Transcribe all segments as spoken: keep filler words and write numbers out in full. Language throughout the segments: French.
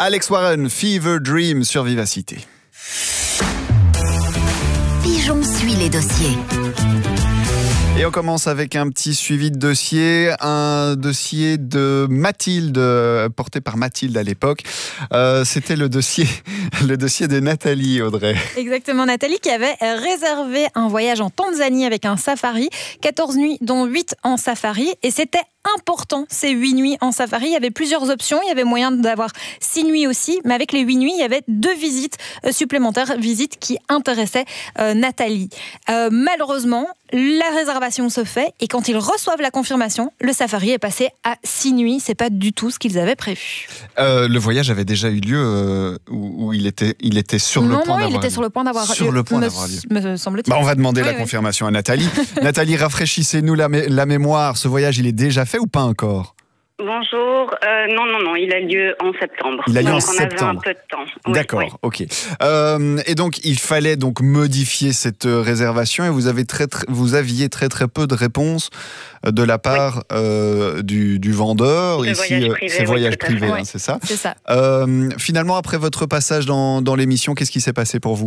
Alex Warren, Fever Dream sur Vivacité. Pigeon suit les dossiers. Et on commence avec un petit suivi de dossier, un dossier de Mathilde, porté par Mathilde à l'époque. Euh, c'était le dossier, le dossier de Nathalie, Audrey. Exactement, Nathalie qui avait réservé un voyage en Tanzanie avec un safari, quatorze nuits dont huit en safari, et c'était important ces huit nuits en safari. Il y avait plusieurs options, il y avait moyen d'avoir six nuits aussi, mais avec les huit nuits, il y avait deux visites supplémentaires, visites qui intéressaient euh, Nathalie. Euh, malheureusement, la réservation se fait et quand ils reçoivent la confirmation, le safari est passé à six nuits. C'est pas du tout ce qu'ils avaient prévu. Euh, le voyage avait déjà eu lieu euh, où, où il était, il était sur non, le point non, d'avoir il était lieu. sur le point d'avoir sur lieu. le point me, d'avoir lieu. Me semble-t-il. Bah, on va demander oui, la oui. confirmation à Nathalie. Nathalie, rafraîchissez-nous la, mé- la mémoire. Ce voyage, il est déjà fait ou pas encore ? Bonjour. Euh, non, non, non, il a lieu en septembre. Il a lieu donc en on septembre. avait un peu de temps. Oui, D'accord, oui. ok. Euh, et donc, il fallait donc modifier cette réservation et vous, avez très, très, vous aviez très très peu de réponses de la part oui. euh, du, du vendeur. De ici, voyage privé, c'est oui, voyage tout à privé, fait. hein, Ouais. c'est ça. C'est ça. Euh, finalement, après votre passage dans, dans l'émission, qu'est-ce qui s'est passé pour vous ?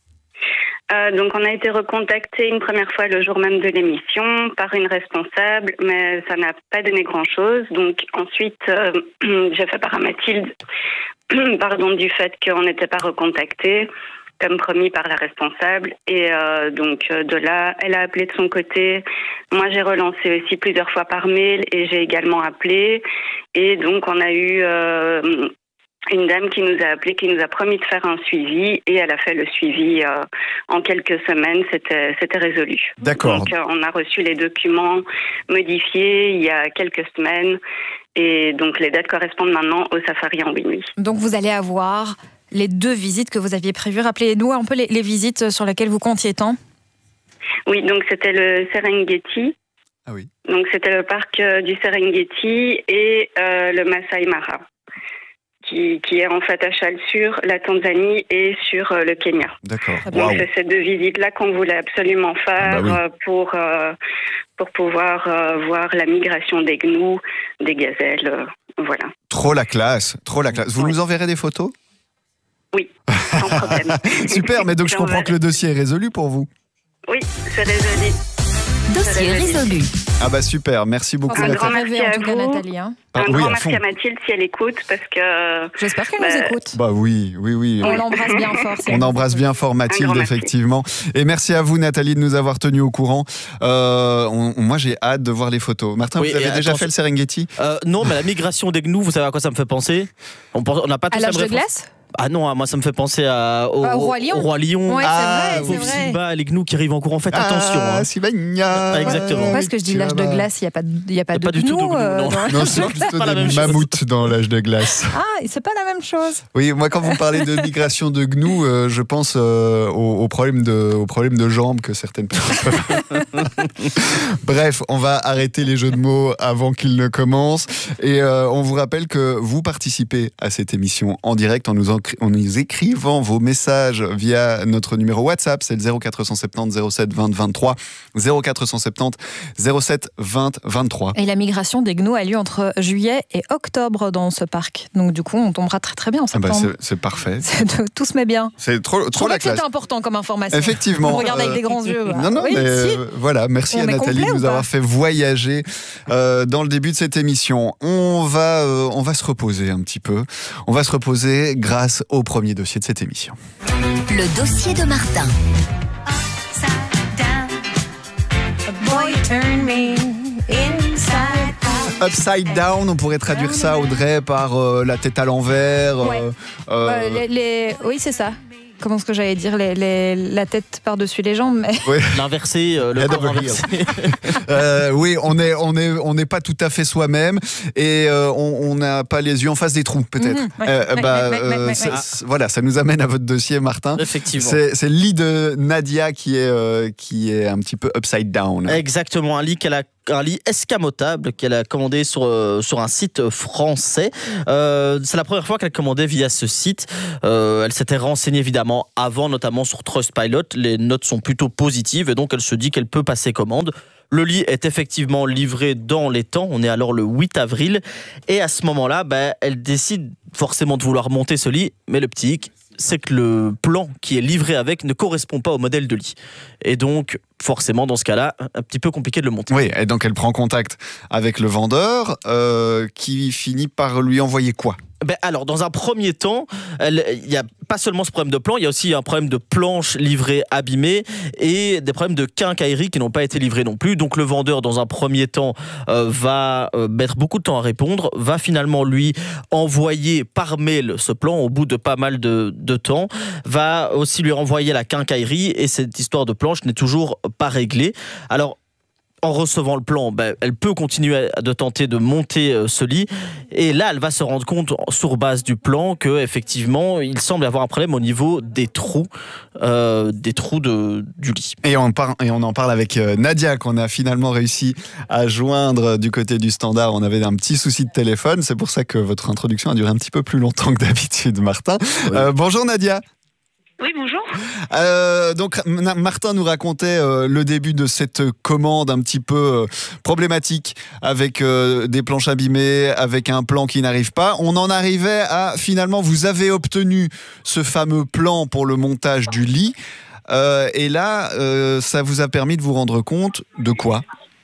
Euh, donc on a été recontacté une première fois le jour même de l'émission par une responsable, mais ça n'a pas donné grand-chose. Donc ensuite, euh, j'ai fait part à Mathilde pardon, du fait qu'on n'était pas recontacté, comme promis par la responsable. Et euh, donc de là, elle a appelé de son côté. Moi, j'ai relancé aussi plusieurs fois par mail et j'ai également appelé. Et donc on a eu... Euh, une dame qui nous a appelé, qui nous a promis de faire un suivi et elle a fait le suivi euh, en quelques semaines, c'était, c'était résolu. D'accord. Donc euh, on a reçu les documents modifiés il y a quelques semaines et donc les dates correspondent maintenant au safari en huit nuits. Donc vous allez avoir les deux visites que vous aviez prévues. Rappelez-nous un peu les, les visites sur lesquelles vous comptiez tant. Oui, donc c'était le Serengeti. Ah oui. Donc c'était le parc euh, du Serengeti et euh, le Masai Mara. Qui, qui est en fait à cheval sur la Tanzanie et sur euh, le Kenya. D'accord. Donc Wow. c'est ces deux visites-là qu'on voulait absolument faire Ah bah oui. euh, pour, euh, pour pouvoir euh, voir la migration des gnous, des gazelles, euh, voilà. Trop la classe, trop la classe. Vous Ouais. nous enverrez des photos ? Oui, sans problème. Super, mais donc je comprends que le dossier est résolu pour vous. Oui, c'est résolu. Dossier résolu. Ah bah super, merci beaucoup Un Ça grand Nathalie. fait merci rêver en à tout cas vous. Nathalie. Hein. Ah, Un oui, grand à merci fond. à Mathilde si elle écoute parce que... J'espère qu'elle Bah, nous écoute. Bah oui, oui, oui. On l'embrasse bien fort. si elle On nous embrasse écoute. bien fort Mathilde, Un grand merci. effectivement. Et merci à vous, Nathalie, de nous avoir tenus au courant. Euh, on- moi, j'ai hâte de voir les photos. Martin, Oui, vous avez et déjà attention- fait le Serengeti ? Euh, non, mais la migration des gnous, vous savez à quoi ça me fait penser ? On pense- on n'a pas tous À la l'âge de même référence. glace ? Ah non, moi ça me fait penser à, au, Ah, au Roi Lion. au Roi Lion. Ouais, Ah, c'est vrai, Pauvre c'est vrai. Simba, les gnous qui arrivent en courant. Faites attention. Ah, hein. Sylvania. Ah, exactement. Parce que je dis l'âge de glace, il n'y a pas de, il y a pas Y a de pas du tout de gnous, gnous, euh, non. dans- Non, c'est plutôt pas la des même chose. mammouths dans l'âge de glace. Ah, c'est pas la même chose. Oui, moi, quand vous parlez de migration de gnous, euh, je pense euh, au, au, problème de, au problème de jambes que certaines personnes peuvent. Bref, on va arrêter les jeux de mots avant qu'ils ne commencent. Et euh, on vous rappelle que vous participez à cette émission en direct en nous, en, en nous écrivant vos messages via notre numéro WhatsApp. C'est le zéro quatre cent soixante-dix zéro sept vingt vingt-trois. zéro quatre cent soixante-dix zéro sept vingt vingt-trois. Et la migration des gnous a lieu entre juillet et octobre dans ce parc. Donc du coup, on tombera très très bien en Ah bah, septembre. c'est, c'est parfait. C'est- Tout se met bien. C'est trop, Je trop trouvais la que c'était classe. important comme information. Effectivement. On regarde avec Euh, des grands yeux. Non, non, Oui, mais si. euh, voilà, merci On à est Nathalie complet de ou nous pas avoir fait voyager euh, dans le début de cette émission. On va, euh, on va se reposer un petit peu. On va se reposer grâce au premier dossier de cette émission. Le dossier de Martin. Upside down, on pourrait traduire ça, Audrey, par euh, la tête à l'envers. Ouais. euh, euh, Euh, les, les- Oui, c'est ça. Comment est-ce que j'allais dire les, les- la tête par-dessus les jambes, mais ouais. L'inversé, euh, le Head corps over inversé. Euh, oui, on est, on est, on n'est pas tout à fait soi-même et euh, on on n'a pas les yeux en face des trous, peut-être. Mhm, ouais, Euh, ouais, bah, ouais, ouais, euh, ouais, c'est- ouais. c'est- voilà, ça nous amène à votre dossier, Martin. Effectivement. C'est, c'est le lit de Nadia qui est, euh, qui est un petit peu upside down. Exactement, un lit qu'elle a un lit escamotable qu'elle a commandé sur, euh, sur un site français. Euh, c'est la première fois qu'elle commandait via ce site. Euh, elle s'était renseignée évidemment avant, notamment sur Trustpilot. Les notes sont plutôt positives et donc elle se dit qu'elle peut passer commande. Le lit est effectivement livré dans les temps. On est alors le huit avril. Et à ce moment-là, bah, elle décide forcément de vouloir monter ce lit. Mais le petit hic, c'est que le plan qui est livré avec ne correspond pas au modèle de lit. Et donc, forcément, dans ce cas-là, un petit peu compliqué de le monter. Oui, et donc elle prend contact avec le vendeur euh, qui finit par lui envoyer quoi ? Ben alors, dans un premier temps, il n'y a pas seulement ce problème de plan, il y a aussi un problème de planches livrées abîmées et des problèmes de quincaillerie qui n'ont pas été livrés non plus. Donc le vendeur, dans un premier temps, euh, va euh, mettre beaucoup de temps à répondre, va finalement lui envoyer par mail ce plan au bout de pas mal de, de temps, va aussi lui renvoyer la quincaillerie et cette histoire de planche n'est toujours pas réglée. Alors, en recevant le plan, ben, elle peut continuer de tenter de monter euh, ce lit. Et là, elle va se rendre compte, sur base du plan, qu'effectivement, il semble y avoir un problème au niveau des trous, euh, des trous de, du lit. Et on, par- et on en parle avec euh, Nadia, qu'on a finalement réussi à joindre du côté du standard. On avait un petit souci de téléphone. C'est pour ça que votre introduction a duré un petit peu plus longtemps que d'habitude, Martin. Oui. Euh, bonjour Nadia. Oui, bonjour. Euh, donc Martin nous racontait euh, le début de cette commande un petit peu euh, problématique avec euh, des planches abîmées, avec un plan qui n'arrive pas. On en arrivait à, finalement, vous avez obtenu ce fameux plan pour le montage du lit. Euh, et là, euh, ça vous a permis de vous rendre compte de quoi ?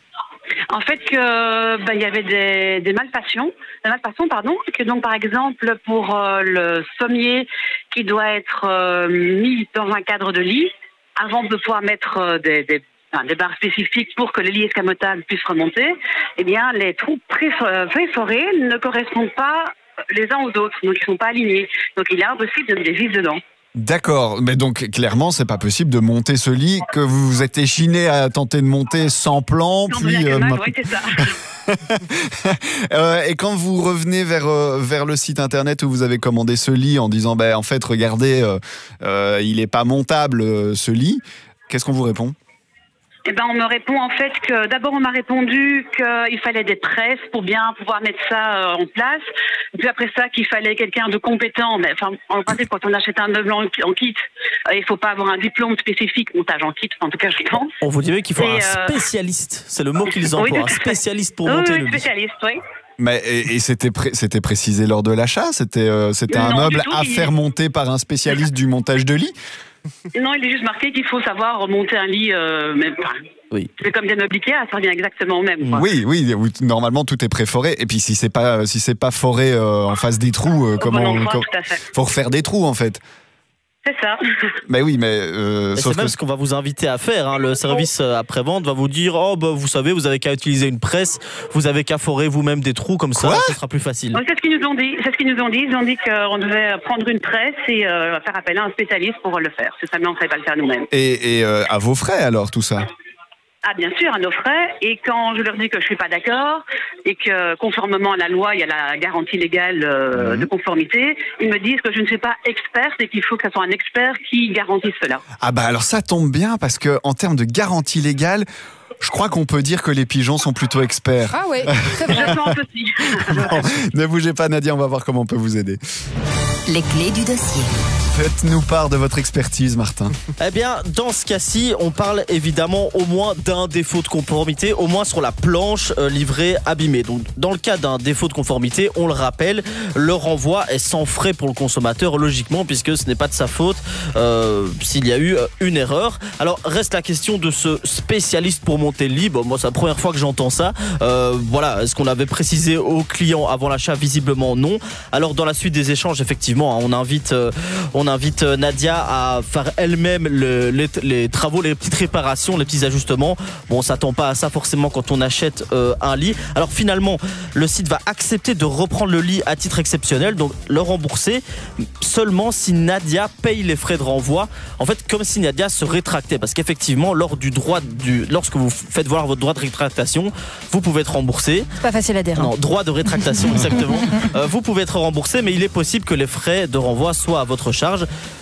En fait, que bah, y avait des, des malfaçons, des malfaçons, pardon, que donc par exemple pour euh, le sommier qui doit être euh, mis dans un cadre de lit, avant de pouvoir mettre euh, des, des, enfin, des barres spécifiques pour que le lit escamotable puisse remonter, eh bien les trous préforés ne correspondent pas les uns aux autres, donc ils sont pas alignés, donc il est impossible de mettre des vis dedans. D'accord, mais donc clairement c'est pas possible de monter ce lit que vous vous êtes échiné à tenter de monter sans plan, non, puis euh, mal, ma... oui, c'est ça. euh, et quand vous revenez vers euh, vers le site internet où vous avez commandé ce lit en disant ben en fait regardez euh, euh, il est pas montable euh, ce lit, qu'est-ce qu'on vous répond ? Eh ben, on me répond en fait que d'abord on m'a répondu qu'il fallait des presses pour bien pouvoir mettre ça en place. Et puis après ça qu'il fallait quelqu'un de compétent. Mais enfin, en principe, quand on achète un meuble en, en kit, euh, il faut pas avoir un diplôme spécifique montage en kit. En tout cas, je pense. On vous dirait qu'il faut et un euh... spécialiste. C'est le mot qu'ils emploient. Oui, un spécialiste pour oui, monter oui, le lit. Spécialiste, oui. Mais et, et c'était pré- c'était précisé lors de l'achat. C'était euh, c'était un non, meuble tout, à il... faire monter par un spécialiste du montage de lit. Non, il est juste marqué qu'il faut savoir remonter un lit. Euh, mais, enfin, oui. C'est comme des meubles Ikea, ça revient exactement au même. Quoi. Oui, oui, oui, normalement tout est préforé. Et puis si c'est pas si c'est pas foré euh, en face des trous, euh, comment bon endroit, com- faut refaire des trous en fait. C'est ça. Mais oui, mais, euh, mais sauf c'est même que... ce qu'on va vous inviter à faire. Hein. Le service après-vente va vous dire oh bah vous savez, vous avez qu'à utiliser une presse, vous avez qu'à forer vous-même des trous comme ça, Quoi ce sera plus facile. Donc, c'est ce qu'ils nous ont dit. C'est ce qu'ils nous ont dit. Ils ont dit qu'on devait prendre une presse et euh, faire appel à un spécialiste pour le faire. C'est seulement on ne savait pas le faire nous-mêmes. Et, et euh, à vos frais alors tout ça. Ah bien sûr, à nos frais. Et quand je leur dis que je suis pas d'accord et que conformément à la loi, il y a la garantie légale euh, mmh. de conformité, ils me disent que je ne suis pas experte et qu'il faut que ce soit un expert qui garantisse cela. Ah bah alors ça tombe bien parce que en termes de garantie légale, je crois qu'on peut dire que les pigeons sont plutôt experts. Ah oui, c'est vrai. Je pense aussi. Bon, ne bougez pas Nadia, on va voir comment on peut vous aider. Les clés du dossier. Faites-nous part de votre expertise, Martin. Eh bien, dans ce cas-ci, on parle évidemment au moins d'un défaut de conformité, au moins sur la planche euh, livrée abîmée. Donc, dans le cas d'un défaut de conformité, on le rappelle, le renvoi est sans frais pour le consommateur, logiquement, puisque ce n'est pas de sa faute euh, s'il y a eu une erreur. Alors, reste la question de ce spécialiste pour monter le lit. Bon, moi, c'est la première fois que j'entends ça. Euh, voilà, est-ce qu'on l'avait précisé au client avant l'achat? Visiblement, non. Alors, dans la suite des échanges, effectivement, on invite... Euh, on invite Nadia à faire elle-même le, les, les travaux, les petites réparations, les petits ajustements. Bon, on s'attend pas à ça forcément quand on achète euh, un lit. Alors finalement, le site va accepter de reprendre le lit à titre exceptionnel, donc le rembourser seulement si Nadia paye les frais de renvoi. En fait, comme si Nadia se rétractait, parce qu'effectivement, lors du droit du, lorsque vous faites voir votre droit de rétractation, vous pouvez être remboursé. C'est pas facile à dire. Non, droit de rétractation, exactement. Euh, vous pouvez être remboursé, mais il est possible que les frais de renvoi soient à votre charge.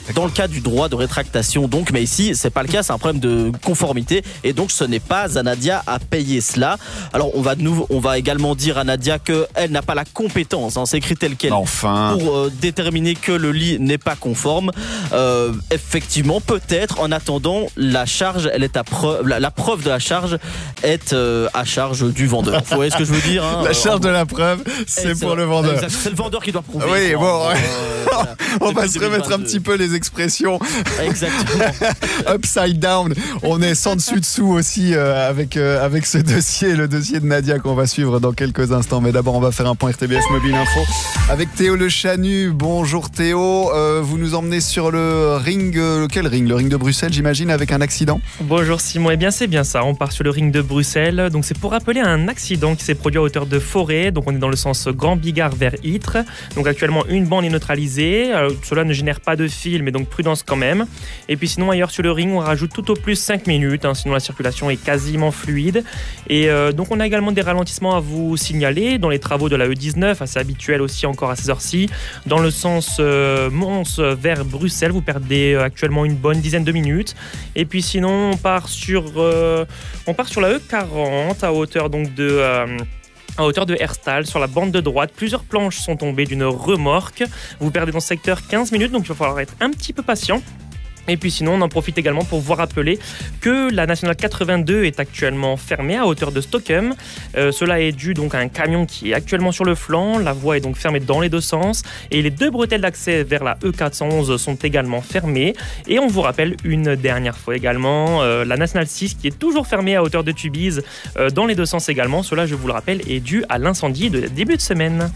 dans le cas du droit de rétractation. Donc, mais ici, c'est pas le cas, c'est un problème de conformité et donc ce n'est pas à Nadia à payer cela. Alors, on va de nouveau, on va également dire à Nadia qu'elle n'a pas la compétence, hein, c'est écrit tel quel, enfin. pour euh, déterminer que le lit n'est pas conforme. Euh, effectivement, peut-être. En attendant, la charge, elle est à preuve, la, la preuve de la charge est euh, à charge du vendeur. Vous voyez ce que je veux dire, hein. La charge de la preuve, c'est pour le vendeur. Exact. C'est le vendeur qui doit prouver. Oui, quoi. bon, ouais. euh, voilà. On va Depuis se remettre un petit peu les expressions. Exactement. Upside down. On est sans dessus dessous aussi euh, avec, euh, avec ce dossier, le dossier de Nadia qu'on va suivre dans quelques instants. Mais d'abord, on va faire un point R T B F Mobile Info avec Théo Le Chanu. Bonjour Théo, euh, vous nous emmenez sur le ring, euh, quel ring? Le ring de Bruxelles, j'imagine, avec un accident? Bonjour Simon, eh bien c'est bien ça, on part sur le ring de Bruxelles. Donc c'est pour rappeler un accident qui s'est produit à hauteur de Forêt. Donc on est dans le sens Grand Bigard vers Ytre. Donc actuellement une bande est neutralisée. Euh, cela ne génère pas de fil, mais donc prudence quand même. Et puis sinon ailleurs sur le ring, on rajoute tout au plus cinq minutes. Hein, sinon la circulation est quasiment fluide. Et euh, donc on a également des ralentissements à vous signaler dans les travaux de la E dix-neuf, assez habituel aussi encore à ces heures-ci. Dans le sens euh, Mons vers Bruxelles, vous perdez euh, actuellement une bonne dizaine de minutes. Et puis sinon on part sur, euh, on part sur la E quarante à hauteur donc de... Euh, à hauteur de Herstal, sur la bande de droite. Plusieurs planches sont tombées d'une remorque. Vous perdez dans ce secteur quinze minutes, donc il va falloir être un petit peu patient. Et puis sinon, on en profite également pour vous rappeler que la nationale quatre-vingt-deux est actuellement fermée à hauteur de Stockholm. Euh, cela est dû donc à un camion qui est actuellement sur le flanc. La voie est donc fermée dans les deux sens. Et les deux bretelles d'accès vers la E quatre cent onze sont également fermées. Et on vous rappelle une dernière fois également euh, la nationale six qui est toujours fermée à hauteur de Tubize euh, dans les deux sens également. Cela, je vous le rappelle, est dû à l'incendie de début de semaine.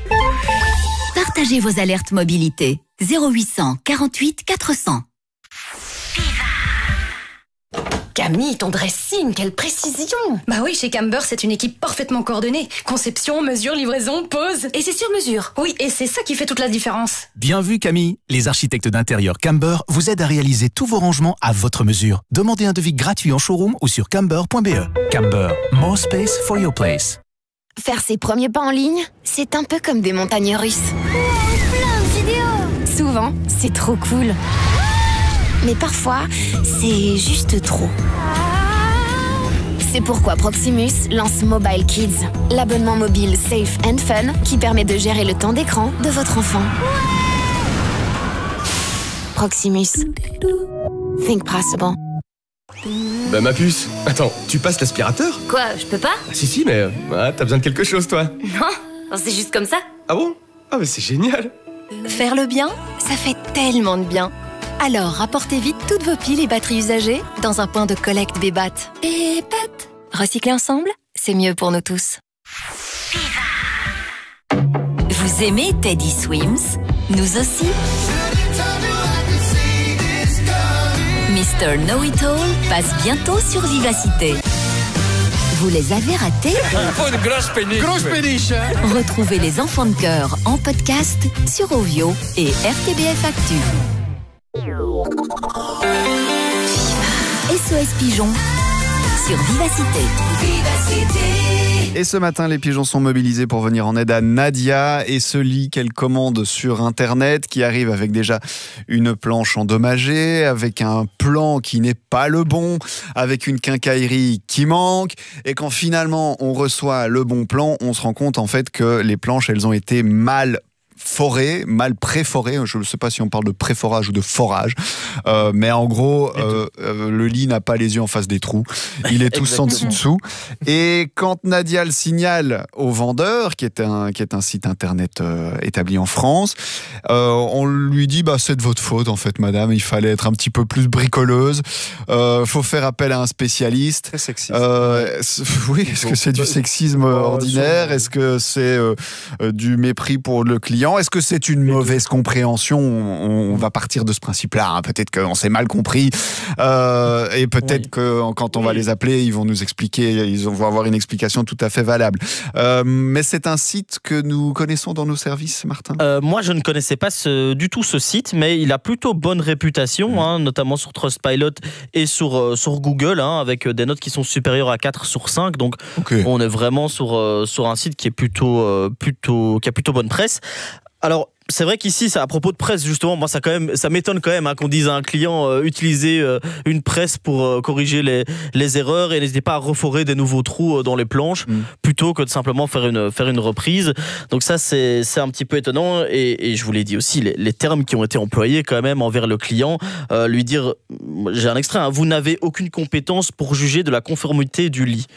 Partagez vos alertes mobilité. zéro huit cent quarante-huit quatre cents. Camille, ton dressing, quelle précision! Bah oui, chez Camber, c'est une équipe parfaitement coordonnée. Conception, mesure, livraison, pose. Et c'est sur mesure. Oui, et c'est ça qui fait toute la différence. Bien vu Camille, les architectes d'intérieur Camber vous aident à réaliser tous vos rangements à votre mesure. Demandez un devis gratuit en showroom ou sur camber point b e. Camber, more space for your place. Faire ses premiers pas en ligne, c'est un peu comme des montagnes russes. Oh, plein de vidéos! Souvent, c'est trop cool. Mais parfois, c'est juste trop. C'est pourquoi Proximus lance Mobile Kids, l'abonnement mobile safe and fun qui permet de gérer le temps d'écran de votre enfant. Proximus. Think possible. Bah ma puce, attends, tu passes l'aspirateur? Quoi, je peux pas? Ah, si si, mais euh, ah, t'as besoin de quelque chose toi? Non, c'est juste comme ça. Ah bon? Ah mais c'est génial. Faire le bien, ça fait tellement de bien. Alors, rapportez vite toutes vos piles et batteries usagées dans un point de collecte Bébat. Bébat. Recycler ensemble, c'est mieux pour nous tous. Vous aimez Teddy Swims? Nous aussi. Mister Know-It-All passe bientôt sur Vivacité. Vous les avez ratés? Faut une grosse péniche. Grosse péniche, hein. Retrouvez les enfants de cœur en podcast sur Ovio et R T B F Actu. S O S Pigeon sur Vivacité. Vivacité. Et ce matin, les pigeons sont mobilisés pour venir en aide à Nadia et ce lit qu'elle commande sur Internet qui arrive avec déjà une planche endommagée, avec un plan qui n'est pas le bon, avec une quincaillerie qui manque. Et quand finalement on reçoit le bon plan, on se rend compte en fait que les planches, elles ont été mal foré, mal préforé, je ne sais pas si on parle de préforage ou de forage, euh, mais en gros, euh, euh, le lit n'a pas les yeux en face des trous, il est tout sans dessus-dessous. Et quand Nadia le signale au vendeur, qui est un, qui est un site internet euh, établi en France, euh, on lui dit bah, c'est de votre faute en fait madame, il fallait être un petit peu plus bricoleuse, il euh, faut faire appel à un spécialiste. Très sexiste. Euh, oui, est-ce que c'est du sexisme ordinaire? Est-ce que c'est euh, du mépris pour le client? Est-ce que c'est une mauvaise compréhension? On, on va partir de ce principe-là. Hein. Peut-être qu'on s'est mal compris. Euh, et peut-être oui. que quand on oui. va les appeler, ils vont nous expliquer, ils vont avoir une explication tout à fait valable. Euh, mais c'est un site que nous connaissons dans nos services, Martin? euh, Moi, je ne connaissais pas ce, du tout ce site, mais il a plutôt bonne réputation, mmh. hein, notamment sur Trustpilot et sur, euh, sur Google, hein, avec des notes qui sont supérieures à quatre sur cinq. Donc, okay. on est vraiment sur, euh, sur un site qui, est plutôt, euh, plutôt, qui a plutôt bonne presse. Alors, c'est vrai qu'ici, c'est à propos de presse, justement, moi, ça, quand même, ça m'étonne quand même hein, qu'on dise à un client euh, utilisez euh, une presse pour euh, corriger les, les erreurs et n'hésitez pas à reforer des nouveaux trous euh, dans les planches mm. plutôt que de simplement faire une, faire une reprise. Donc ça, c'est, c'est un petit peu étonnant et, et je vous l'ai dit aussi, les, les termes qui ont été employés quand même envers le client, euh, lui dire, j'ai un extrait, hein, vous n'avez aucune compétence pour juger de la conformité du lit.